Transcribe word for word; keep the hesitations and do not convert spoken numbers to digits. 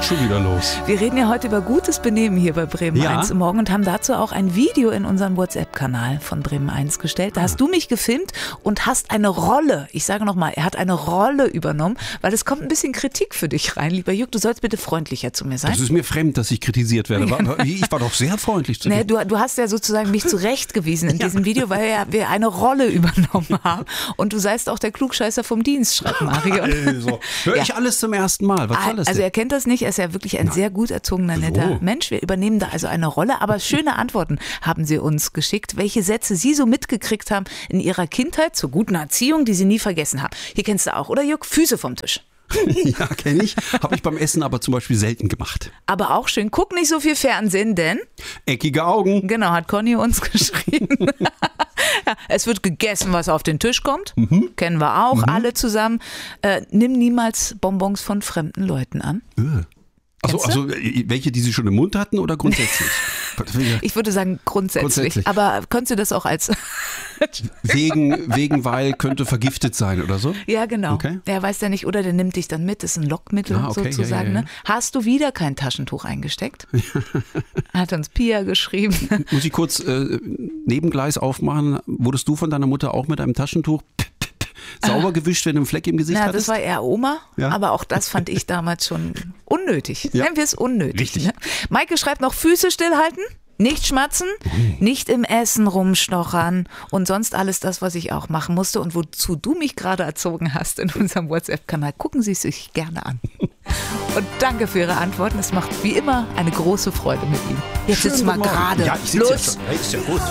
geht schon wieder los. Wir reden ja heute über gutes Benehmen hier bei Bremen Ja. eins im Morgen und haben dazu auch ein Video in unseren WhatsApp-Kanal von Bremen eins gestellt. Da hast du mich gefilmt und hast eine Rolle, ich sage nochmal, er hat eine Rolle übernommen, weil es kommt ein bisschen Kritik für dich rein. Lieber Jürg, du sollst bitte freundlicher zu mir sein. Das ist mir fremd, dass ich kritisiert werde. War- Ich war doch sehr freundlich zu dir. Nee, du, du hast ja sozusagen mich zurechtgewiesen in diesem Video, weil ja wir eine Rolle übernommen haben. Und du seist auch der Klugscheißer vom Dienst, schreibt Marion. Also, höre ich Ja. alles zum ersten Mal. Was soll das Also denn? er kennt das nicht, er ist ja wirklich ein sehr gut erzogener, netter So. Mensch. Wir übernehmen da also eine Rolle, aber schöne Antworten haben sie uns geschickt, welche Sätze sie so mitgekriegt haben in ihrer Kindheit zur guten Erziehung, die sie nie vergessen haben. Hier kennst du auch, oder Jörg? Füße vom Tisch. Ja, kenne ich. Habe ich beim Essen aber zum Beispiel selten gemacht. Aber auch schön, guck nicht so viel Fernsehen, denn, Eckige Augen. genau, hat Conny uns geschrieben. Ja, es wird gegessen, was auf den Tisch kommt. Kennen wir auch alle zusammen. Äh, nimm niemals Bonbons von fremden Leuten an. Also, Kennst du? also äh, welche, die sie schon im Mund hatten oder grundsätzlich? Ich würde sagen grundsätzlich. Grundsätzlich. Aber konntest du das auch als... wegen, wegen, weil könnte vergiftet sein oder so? Ja, genau. Okay. Der weiß ja nicht, oder der nimmt dich dann mit, das ist ein Lockmittel Ah, okay, sozusagen. ja, ja, ja. Ne? Hast du wieder kein Taschentuch eingesteckt? Hat uns Pia geschrieben. Muss ich kurz äh, Nebengleis aufmachen? Wurdest du von deiner Mutter auch mit einem Taschentuch sauber gewischt, wenn du einen Fleck im Gesicht Na, hattest? das war eher Oma, Ja. aber auch das fand ich damals schon unnötig. Ja. Nennen wir es unnötig. Richtig. Ne? Maike schreibt noch, Füße stillhalten, nicht schmatzen, nicht im Essen rumstochern und sonst alles das, was ich auch machen musste und wozu du mich gerade erzogen hast in unserem WhatsApp-Kanal. Gucken Sie es sich gerne an. Und danke für Ihre Antworten. Es macht wie immer eine große Freude mit Ihnen. Jetzt Schönen sitzt mal guten Morgen. gerade. Ja, ich sitze ja Los. schon. Ja, ist ja gut.